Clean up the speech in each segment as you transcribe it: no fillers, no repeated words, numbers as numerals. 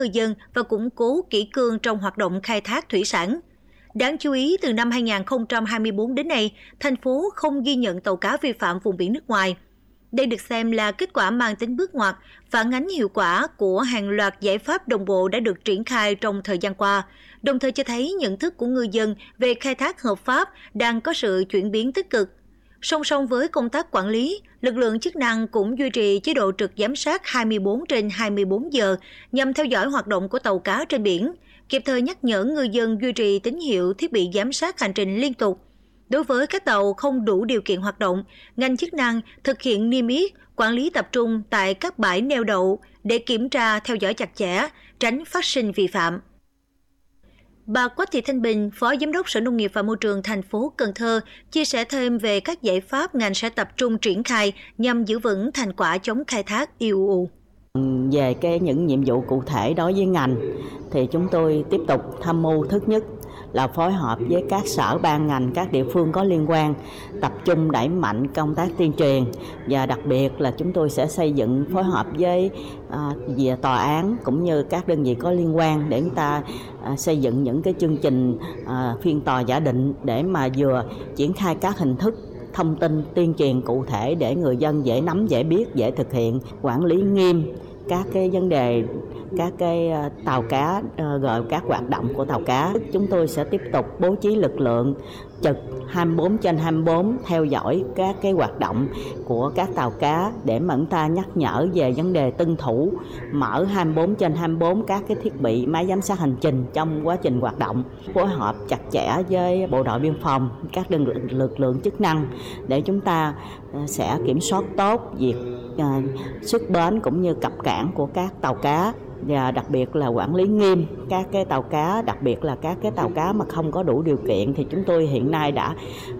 người dân và củng cố kỷ cương trong hoạt động khai thác thủy sản. Đáng chú ý, từ năm 2024 đến nay, thành phố không ghi nhận tàu cá vi phạm vùng biển nước ngoài. Đây được xem là kết quả mang tính bước ngoặt, phản ánh hiệu quả của hàng loạt giải pháp đồng bộ đã được triển khai trong thời gian qua, đồng thời cho thấy nhận thức của ngư dân về khai thác hợp pháp đang có sự chuyển biến tích cực. Song song với công tác quản lý, lực lượng chức năng cũng duy trì chế độ trực giám sát 24/24 giờ nhằm theo dõi hoạt động của tàu cá trên biển, kịp thời nhắc nhở ngư dân duy trì tín hiệu thiết bị giám sát hành trình liên tục. Đối với các tàu không đủ điều kiện hoạt động, ngành chức năng thực hiện niêm yết, quản lý tập trung tại các bãi neo đậu để kiểm tra theo dõi chặt chẽ, tránh phát sinh vi phạm. Bà Quách Thị Thanh Bình, Phó Giám đốc Sở Nông nghiệp và Môi trường thành phố Cần Thơ, chia sẻ thêm về các giải pháp ngành sẽ tập trung triển khai nhằm giữ vững thành quả chống khai thác IUU. Về những nhiệm vụ cụ thể đối với ngành thì chúng tôi tiếp tục tham mưu thứ nhất là phối hợp với các sở ban ngành, các địa phương có liên quan, tập trung đẩy mạnh công tác tuyên truyền, và đặc biệt là chúng tôi sẽ xây dựng phối hợp với về tòa án cũng như các đơn vị có liên quan để chúng ta xây dựng những cái chương trình phiên tòa giả định để mà vừa triển khai các hình thức thông tin tuyên truyền cụ thể để người dân dễ nắm, dễ biết, dễ thực hiện, quản lý nghiêm các cái vấn đề, các cái tàu cá, gọi các hoạt động của tàu cá. Chúng tôi sẽ tiếp tục bố trí lực lượng trực 24/24 theo dõi các cái hoạt động của các tàu cá để mà chúng ta nhắc nhở về vấn đề tuân thủ, mở 24/24 các cái thiết bị máy giám sát hành trình trong quá trình hoạt động, phối hợp chặt chẽ với bộ đội biên phòng, các lực lượng chức năng để chúng ta sẽ kiểm soát tốt việc xuất bến cũng như cập cảng của các tàu cá, và đặc biệt là quản lý nghiêm các cái tàu cá, đặc biệt là các cái tàu cá mà không có đủ điều kiện thì chúng tôi hiện nay đã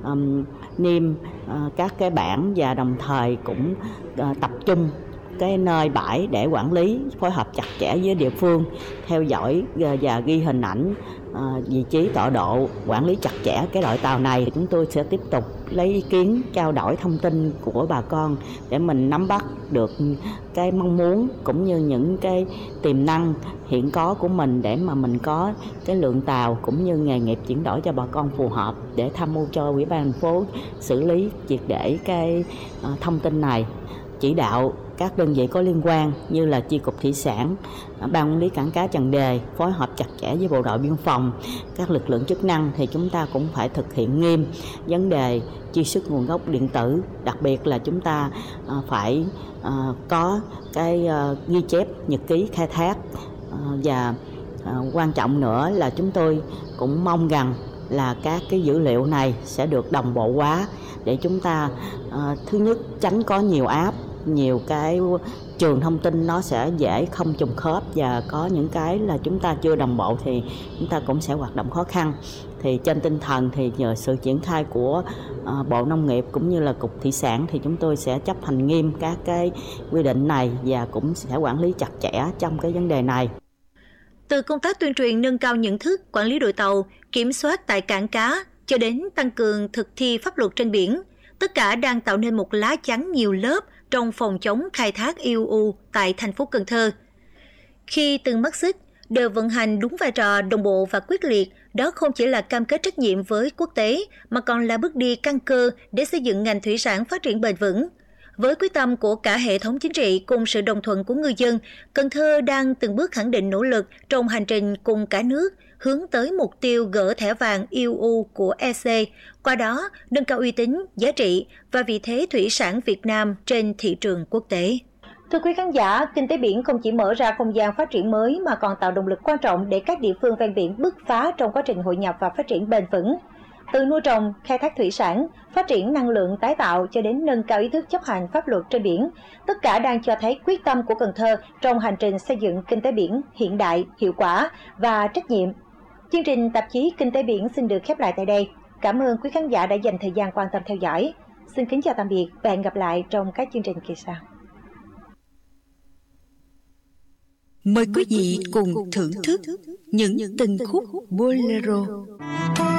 niêm các cái bảng và đồng thời cũng tập trung cái nơi bãi để quản lý, phối hợp chặt chẽ với địa phương, theo dõi và ghi hình ảnh vị trí tọa độ, quản lý chặt chẽ cái đội tàu này. Chúng tôi sẽ tiếp tục lấy ý kiến, trao đổi thông tin của bà con để mình nắm bắt được cái mong muốn cũng như những cái tiềm năng hiện có của mình để mà mình có cái lượng tàu cũng như nghề nghiệp chuyển đổi cho bà con phù hợp, để tham mưu cho Ủy ban thành phố xử lý triệt để cái thông tin này, chỉ đạo các đơn vị có liên quan như là Chi cục Thủy sản, Ban quản lý cảng cá Trần Đề phối hợp chặt chẽ với bộ đội biên phòng, các lực lượng chức năng thì chúng ta cũng phải thực hiện nghiêm vấn đề truy xuất nguồn gốc điện tử, đặc biệt là chúng ta phải có cái ghi chép nhật ký khai thác, và quan trọng nữa là chúng tôi cũng mong rằng là các cái dữ liệu này sẽ được đồng bộ hóa để chúng ta thứ nhất tránh có nhiều app, nhiều cái trường thông tin nó sẽ dễ không trùng khớp, và có những cái là chúng ta chưa đồng bộ thì chúng ta cũng sẽ hoạt động khó khăn. Thì trên tinh thần thì nhờ sự triển khai của Bộ Nông nghiệp cũng như là Cục Thủy sản thì chúng tôi sẽ chấp hành nghiêm các cái quy định này và cũng sẽ quản lý chặt chẽ trong cái vấn đề này. Từ công tác tuyên truyền nâng cao nhận thức, quản lý đội tàu, kiểm soát tại cảng cá cho đến tăng cường thực thi pháp luật trên biển, tất cả đang tạo nên một lá chắn nhiều lớp trong phòng chống khai thác IUU tại thành phố Cần Thơ. Khi từng mắt xích đều vận hành đúng vai trò đồng bộ và quyết liệt, đó không chỉ là cam kết trách nhiệm với quốc tế mà còn là bước đi căn cơ để xây dựng ngành thủy sản phát triển bền vững. Với quyết tâm của cả hệ thống chính trị cùng sự đồng thuận của ngư dân, Cần Thơ đang từng bước khẳng định nỗ lực trong hành trình cùng cả nước hướng tới mục tiêu gỡ thẻ vàng IUU của EC, qua đó nâng cao uy tín, giá trị và vị thế thủy sản Việt Nam trên thị trường quốc tế. Thưa quý khán giả, kinh tế biển không chỉ mở ra không gian phát triển mới mà còn tạo động lực quan trọng để các địa phương ven biển bứt phá trong quá trình hội nhập và phát triển bền vững. Từ nuôi trồng, khai thác thủy sản, phát triển năng lượng tái tạo cho đến nâng cao ý thức chấp hành pháp luật trên biển, tất cả đang cho thấy quyết tâm của Cần Thơ trong hành trình xây dựng kinh tế biển hiện đại, hiệu quả và trách nhiệm. Chương trình tạp chí Kinh tế biển xin được khép lại tại đây. Cảm ơn quý khán giả đã dành thời gian quan tâm theo dõi. Xin kính chào tạm biệt và hẹn gặp lại trong các chương trình kỳ sau. Mời quý vị cùng thưởng thức những tình khúc bolero.